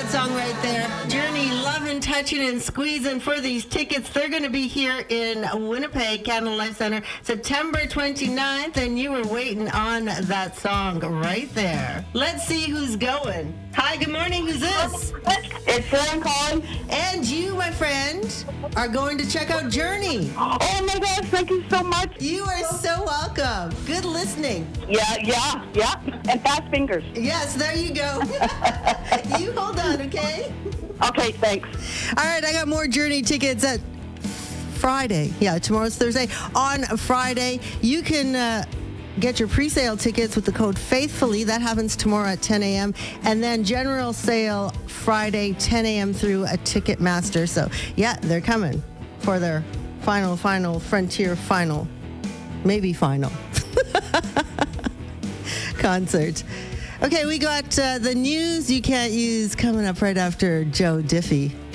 song right there. Journey, loving, touching, and squeezing for these tickets. They're going to be here in Winnipeg, Canada Life Center, September 29th, and you were waiting on that song right there. Let's see who's going. Hi, good morning. Who's this? It's Fran calling. And you, my friend, are going to check out Journey. Oh my gosh, thank you so much. You are so welcome. Good listening. Yeah. And fast fingers. Yes, there you go. You hold on, okay? Okay, thanks. All right, I got more Journey tickets at Friday. Yeah, tomorrow's Thursday. On Friday, you can get your pre-sale tickets with the code FAITHFULLY. That happens tomorrow at 10 a.m. And then general sale Friday, 10 a.m. through a Ticketmaster. So, yeah, they're coming for their final Frontier final, maybe final concert. Okay, we got the news you can't use coming up right after Joe Diffie.